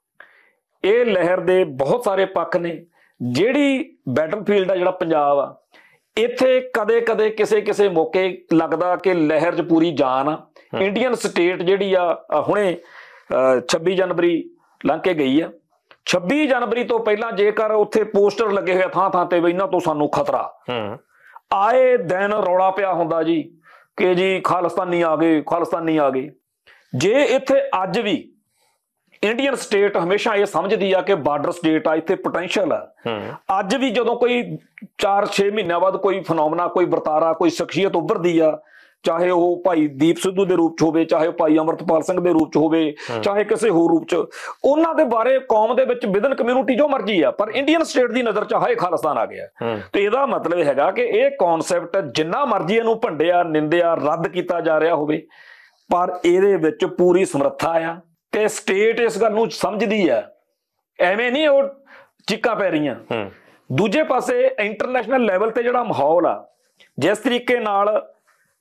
ਇਹ ਲਹਿਰ ਦੇ ਬਹੁਤ ਸਾਰੇ ਪੱਖ ਨੇ। ਜਿਹੜੀ ਬੈਟਲਫੀਲਡ ਆ ਜਿਹੜਾ ਪੰਜਾਬ ਆ, ਇੱਥੇ ਕਦੇ ਕਦੇ ਕਿਸੇ ਮੌਕੇ ਲੱਗਦਾ ਕਿ ਲਹਿਰ 'ਚ ਪੂਰੀ ਜਾਨ ਆ। ਇੰਡੀਅਨ ਸਟੇਟ ਜਿਹੜੀ ਆ, ਹੁਣੇ 26 ਜਨਵਰੀ ਲੰਘ ਕੇ ਗਈ ਆ, 26 ਜਨਵਰੀ ਤੋਂ ਪਹਿਲਾਂ ਜੇਕਰ ਉੱਥੇ ਪੋਸਟਰ ਲੱਗੇ ਹੋਏ ਥਾਂ ਥਾਂ ਤੇ ਵੀ ਇਹਨਾਂ ਤੋਂ ਸਾਨੂੰ ਖਤਰਾ, ਆਏ ਦਿਨ ਰੌਲਾ ਪਿਆ ਹੁੰਦਾ ਜੀ ਕਿ ਜੀ ਖਾਲਿਸਤਾਨੀ ਆ ਗਏ, ਖਾਲਿਸਤਾਨੀ ਆ ਗਏ। ਜੇ ਇੱਥੇ ਅੱਜ ਵੀ ਇੰਡੀਅਨ ਸਟੇਟ ਹਮੇਸ਼ਾ ਇਹ ਸਮਝਦੀ ਆ ਕਿ ਬਾਰਡਰ ਸਟੇਟ ਆ, ਇੱਥੇ ਪੋਟੈਂਸ਼ੀਅਲ ਆ, ਅੱਜ ਵੀ ਜਦੋਂ ਕੋਈ 4-6 ਮਹੀਨਿਆਂ ਬਾਅਦ ਕੋਈ ਫਨੋਮਨਾ, ਕੋਈ ਵਰਤਾਰਾ, ਕੋਈ ਸ਼ਖਸੀਅਤ ਉੱਭਰਦੀ ਆ, ਚਾਹੇ ਉਹ ਭਾਈ ਦੀਪ ਸਿੱਧੂ ਦੇ ਰੂਪ 'ਚ ਹੋਵੇ, ਚਾਹੇ ਉਹ ਭਾਈ ਅਮਰਤਪਾਲ ਸਿੰਘ ਦੇ ਰੂਪ 'ਚ ਹੋਵੇ, ਚਾਹੇ ਕਿਸੇ ਹੋਰ ਰੂਪ 'ਚ, ਉਹਨਾਂ ਦੇ ਬਾਰੇ ਕੌਮ ਦੇ ਵਿੱਚ ਵਿਦਨ ਕਮਿਊਨਿਟੀ ਜੋ ਮਰਜੀ ਆ, ਪਰ ਇੰਡੀਅਨ ਸਟੇਟ ਦੀ ਨਜ਼ਰ 'ਚ ਹਾਏ ਖਾਲਿਸਤਾਨ ਆ ਗਿਆ। ਤੇ ਇਹਦਾ ਮਤਲਬ ਹੈਗਾ ਕਿ ਇਹ ਕੌਨਸੈਪਟ ਜਿੰਨਾ ਮਰਜੀ ਇਹਨੂੰ ਭੰਡਿਆ, ਨਿੰਦਿਆ, ਰੱਦ ਕੀਤਾ ਜਾ ਰਿਹਾ ਹੋਵੇ, ਪਰ ਇਹਦੇ ਵਿੱਚ ਪੂਰੀ ਸਮਰੱਥਾ ਆ ਤੇ ਸਟੇਟ ਇਸ ਗੱਲ ਨੂੰ ਸਮਝਦੀ ਆ। ਐਵੇਂ ਨਹੀਂ ਉਹ ਚੀਕਾਂ ਪੈ ਰਹੀਆਂ। ਦੂਜੇ ਪਾਸੇ ਇੰਟਰਨੈਸ਼ਨਲ ਲੈਵਲ ਤੇ ਜਿਹੜਾ ਮਾਹੌਲ ਆ, ਜਿਸ ਤਰੀਕੇ ਨਾਲ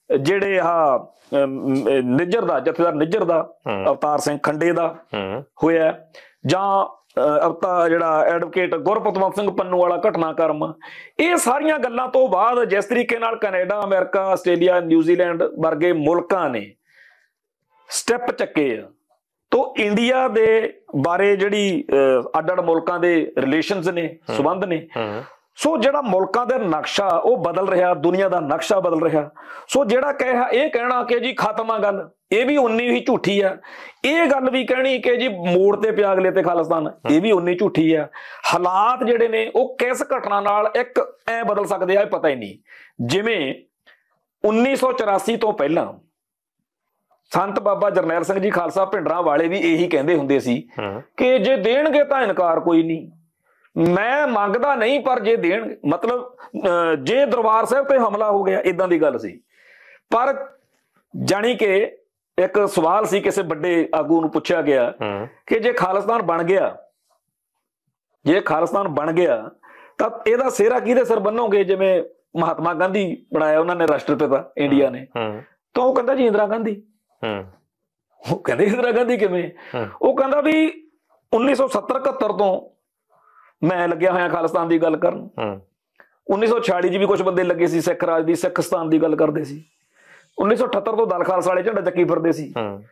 ਜਿਹੜੇ ਨਿੱਜਰ ਦਾ ਜਥੇਦਾਰ ਨਿੱਜਰ ਦਾ ਅਵਤਾਰ ਸਿੰਘ ਖੰਡੇ ਦਾ ਹੋਇਆ, ਜਾਂ ਜਿਹੜਾ ਐਡਵੋਕੇਟ ਗੁਰਪਤਵੰਤ ਸਿੰਘ ਪੰਨੂ ਵਾਲਾ ਘਟਨਾਕ੍ਰਮ, ਇਹ ਸਾਰੀਆਂ ਗੱਲਾਂ ਤੋਂ ਬਾਅਦ ਜਿਸ ਤਰੀਕੇ ਨਾਲ ਕੈਨੇਡਾ, ਅਮਰੀਕਾ, ਆਸਟ੍ਰੇਲੀਆ, ਨਿਊਜ਼ੀਲੈਂਡ ਵਰਗੇ ਮੁਲਕਾਂ ਨੇ ਸਟੈਪ ਚੱਕੇ ਆ, ਤੋ ਇੰਡੀਆ ਦੇ ਬਾਰੇ ਜਿਹੜੀ ਅੱਡ-ਅੱਡ ਮੁਲਕਾਂ ਦੇ ਰਿਲੇਸ਼ਨਸ ਨੇ, ਸਬੰਧ ਨੇ, ਸੋ ਜਿਹੜਾ ਮੁਲਕਾਂ ਦਾ ਨਕਸ਼ਾ ਉਹ ਬਦਲ ਰਿਹਾ, ਦੁਨੀਆ ਦਾ ਨਕਸ਼ਾ ਬਦਲ ਰਿਹਾ। ਸੋ ਜਿਹੜਾ ਇਹ ਕਹਿਣਾ ਕਿ ਜੀ ਖਤਮ ਆ ਗੱਲ, ਇਹ ਵੀ ਉਨੀ ਹੀ ਝੂਠੀ ਆ। ਇਹ ਗੱਲ ਵੀ ਕਹਿਣੀ ਕਿ ਜੀ ਮੋੜ ਤੇ ਪਿਆ ਅਗਲੇ ਤੇ ਖਾਲਿਸਤਾਨ, ਇਹ ਵੀ ਉਨੀ ਝੂਠੀ ਆ। ਹਾਲਾਤ ਜਿਹੜੇ ਨੇ ਉਹ ਕਿਸ ਘਟਨਾ ਨਾਲ ਇੱਕ ਐ ਬਦਲ ਸਕਦੇ ਆ, ਇਹ ਪਤਾ ਹੀ ਨਹੀਂ। ਜਿਵੇਂ 1984 ਤੋਂ ਪਹਿਲਾਂ ਸੰਤ ਬਾਬਾ ਜਰਨੈਲ ਸਿੰਘ ਜੀ ਖਾਲਸਾ ਭਿੰਡਰਾਂ ਵਾਲੇ ਵੀ ਇਹੀ ਕਹਿੰਦੇ ਹੁੰਦੇ ਸੀ ਕਿ ਜੇ ਦੇਣਗੇ ਤਾਂ ਇਨਕਾਰ ਕੋਈ ਨਹੀਂ, ਮੈਂ ਮੰਗਦਾ ਨਹੀਂ ਪਰ ਜੇ ਦੇਣਗੇ, ਮਤਲਬ ਜੇ ਦਰਬਾਰ ਸਾਹਿਬ ਤੇ ਹਮਲਾ ਹੋ ਗਿਆ, ਇਦਾਂ ਦੀ ਗੱਲ ਸੀ। ਪਰ ਜਾਣੀ ਕਿ ਇੱਕ ਸਵਾਲ ਸੀ, ਕਿਸੇ ਵੱਡੇ ਆਗੂ ਨੂੰ ਪੁੱਛਿਆ ਗਿਆ ਕਿ ਜੇ ਖਾਲਿਸਤਾਨ ਬਣ ਗਿਆ, ਤਾਂ ਇਹਦਾ ਸਿਹਰਾ ਕਿਹਦੇ ਸਿਰ ਬੰਨੋਗੇ? ਜਿਵੇਂ ਮਹਾਤਮਾ ਗਾਂਧੀ ਬਣਾਇਆ ਉਹਨਾਂ ਨੇ ਰਾਸ਼ਟਰਪਿਤਾ ਇੰਡੀਆ ਨੇ, ਤਾਂ ਉਹ ਕਹਿੰਦਾ ਜੀ ਇੰਦਰਾ ਗਾਂਧੀ। ਉਹ ਕਹਿੰਦੇ ਇੰਦਰਾ ਗਾਂਧੀ ਕਿਵੇਂ? ਉਹ ਕਹਿੰਦਾ ਵੀ 1970-71 ਤੋਂ ਮੈਂ ਲੱਗਿਆ ਹੋਇਆ ਖਾਲਿਸਤਾਨ ਦੀ ਗੱਲ ਕਰਨ। 1946 ਚ ਵੀ ਕੁਝ ਬੰਦੇ ਲੱਗੇ ਸੀ ਸਿੱਖ ਰਾਜ ਦੀ, ਸਿੱਖਸਤਾਨ ਦੀ ਗੱਲ ਕਰਦੇ ਸੀ। 1978 ਤੋਂ ਦਲ ਖਾਲਸਾ ਵਾਲੇ ਝੰਡਾ ਚੱਕੀ ਫਿਰਦੇ ਸੀ।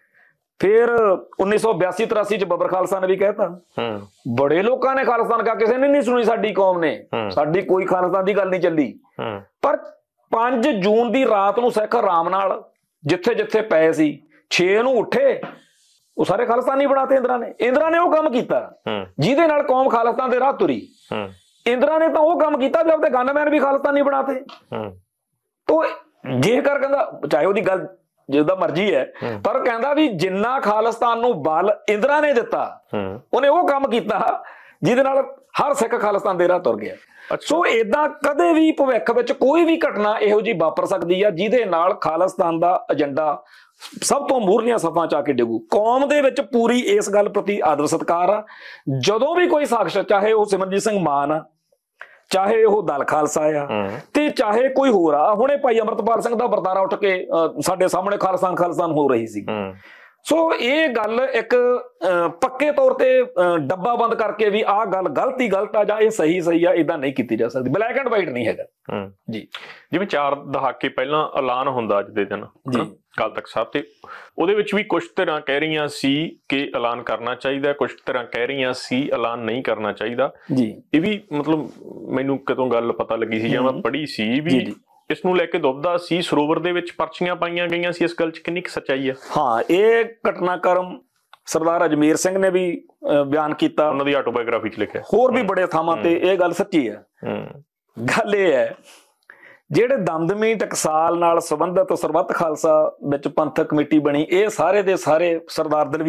ਫਿਰ 1982-83 ਚ ਬੱਬਰ ਖਾਲਸਾ ਨੇ ਵੀ ਕਹਿਤਾ। ਬੜੇ ਲੋਕਾਂ ਨੇ ਖਾਲਿਸਤਾਨ ਕਿਹਾ, ਕਿਸੇ ਨੇ ਨਹੀਂ ਸੁਣੀ ਸਾਡੀ ਕੌਮ ਨੇ, ਸਾਡੀ ਕੋਈ ਖਾਲਿਸਤਾਨ ਦੀ ਗੱਲ ਨਹੀਂ ਚੱਲੀ। ਪਰ 5 ਜੂਨ ਦੀ ਰਾਤ ਨੂੰ ਸਿੱਖ ਆਰਾਮ ਨਾਲ ਜਿੱਥੇ ਜਿੱਥੇ ਪਏ ਸੀ, 6 ਨੂੰ ਉੱਠੇ, ਉਹ ਸਾਰੇ ਖਾਲਿਸਤਾਨੀ ਬਣਾਤੇ ਇੰਦਰਾ ਨੇ ਉਹ ਕੰਮ ਕੀਤਾ ਜਿਹਦੇ ਨਾਲ ਕੌਮ ਖਾਲਿਸਤਾਨ ਦੇ ਰਾਹ ਤੁਰੀ। ਇੰਦਰਾ ਨੇ ਤਾਂ ਉਹ ਕੰਮ ਕੀਤਾ ਵੀ ਆਪਦੇ ਗਨਮੈਨ ਵੀ ਖਾਲਿਸਤਾਨੀ ਬਣਾਤੇ। ਤੋ ਜੇਕਰ ਕਹਿੰਦਾ, ਚਾਹੇ ਉਹਦੀ ਗੱਲ ਜਿੱਦਾਂ ਮਰਜ਼ੀ ਹੈ, ਪਰ ਕਹਿੰਦਾ ਵੀ ਜਿੰਨਾ ਖਾਲਿਸਤਾਨ ਨੂੰ ਬਲ ਇੰਦਰਾ ਨੇ ਦਿੱਤਾ, ਉਹਨੇ ਉਹ ਕੰਮ ਕੀਤਾ ਜਿਹਦੇ ਨਾਲ ਹਰ ਸਿੱਖ ਖਾਲਿਸਤਾਨ ਦੇ ਰਾਹ ਤੁਰ ਗਿਆ। ਸੋ ਏਦਾਂ ਕਦੇ ਵੀ ਭਵਿੱਖ ਵਿੱਚ ਕੋਈ ਵੀ ਘਟਨਾ ਇਹੋ ਜਿਹੀ ਵਾਪਰ ਸਕਦੀ ਆ ਜਿਹਦੇ ਨਾਲ ਖਾਲਿਸਤਾਨ ਦਾ ਏਜੰਡਾ ਸਭ ਤੋਂ ਮੂਹਰਲੀਆਂ ਸਫਾਂ ਚ ਆ ਕੇ ਡਿੱਗੂ। ਕੌਮ ਦੇ ਵਿੱਚ ਪੂਰੀ ਇਸ ਗੱਲ ਪ੍ਰਤੀ ਆਦਰ ਸਤਿਕਾਰ ਆ। ਜਦੋਂ ਵੀ ਕੋਈ ਸ਼ਖਸ, ਚਾਹੇ ਉਹ ਸਿਮਰਜੀਤ ਸਿੰਘ ਮਾਨ ਆ, ਚਾਹੇ ਉਹ ਦਲ ਖਾਲਸਾ ਆ, ਤੇ ਚਾਹੇ ਕੋਈ ਹੋਰ ਆ, ਹੁਣੇ ਭਾਈ ਅਮਰਤਪਾਲ ਸਿੰਘ ਦਾ ਵਰਤਾਰਾ ਉੱਠ ਕੇ ਸਾਡੇ ਸਾਹਮਣੇ ਖਾਲਿਸਤਾਨ ਹੋ ਰਹੀ ਸੀ। ਸੋ ਇਹ ਗੱਲ ਇੱਕ ਪੱਕੇ ਤੌਰ ਤੇ ਡੱਬਾ ਬੰਦ ਕਰਕੇ ਵੀ ਆਹ ਗੱਲ ਗਲਤ ਆ ਜਾਂ ਇਹ ਸਹੀ ਆ, ਇਦਾਂ ਨਹੀਂ ਕੀਤੀ ਜਾ ਸਕਦੀ। ਬਲੈਕ ਐਂਡ ਵਾਈਟ ਨਹੀਂ ਹੈਗਾ ਜੀ। ਜਿਵੇਂ 4 ਦਹਾਕੇ ਪਹਿਲਾਂ ਐਲਾਨ ਹੁੰਦਾ ਅੱਜ ਦੇ ਦਿਨ ਅਕਾਲ ਤਖਤ ਸਾਹਿਬ ਤੇ, ਉਹਦੇ ਵਿੱਚ ਵੀ ਕੁਝ ਧਿਰਾਂ ਕਹਿ ਰਹੀਆਂ ਸੀ ਕਿ ਐਲਾਨ ਕਰਨਾ ਚਾਹੀਦਾ, ਕੁਝ ਧਿਰਾਂ ਕਹਿ ਰਹੀਆਂ ਸੀ ਐਲਾਨ ਨਹੀਂ ਕਰਨਾ ਚਾਹੀਦਾ ਜੀ। ਇਹ ਵੀ ਮਤਲਬ ਮੈਨੂੰ ਕਦੋਂ ਗੱਲ ਪਤਾ ਲੱਗੀ ਸੀ ਜਾਂ ਮੈਂ ਪੜ੍ਹੀ ਸੀ ਵੀ ਇਸ ਨੂੰ ਲੈ ਕੇ ਦੁਬਦਾ ਸੀ, ਸਰੋਵਰ ਦੇ ਵਿੱਚ ਪਰਚੀਆਂ ਪਾਈਆਂ ਗਈਆਂ ਸੀ। ਇਸ ਗੱਲ 'ਚ ਕਿੰਨੀ ਕੁ ਸੱਚਾਈ ਆ? ਹਾਂ, ਇਹ ਘਟਨਾਕ੍ਰਮ ਸਰਦਾਰ ਅਜਮੇਰ ਸਿੰਘ ਨੇ ਵੀ ਬਿਆਨ ਕੀਤਾ, ਉਹਨਾਂ ਦੀ ਆਟੋਬਾਇਓਗ੍ਰਾਫੀ 'ਚ ਲਿਖਿਆ, ਹੋਰ ਵੀ ਬੜੇ ਥਾਵਾਂ ਤੇ ਇਹ ਗੱਲ ਸੱਚੀ ਹੈ। ਗੱਲ ਇਹ ਹੈ, ਜਿਹੜੇ ਦਮਦਮੀ ਟਕਸਾਲ ਨਾਲ ਸੰਬੰਧਿਤ ਸਰਬੱਤ ਖਾਲਸਾ ਵਿੱਚ ਪੰਥਕ ਕਮੇਟੀ ਬਣੀ, ਇਹ ਸਾਰੇ ਦੇ ਸਾਰੇ ਸਰਦਾਰ ਦਲਵੀਰ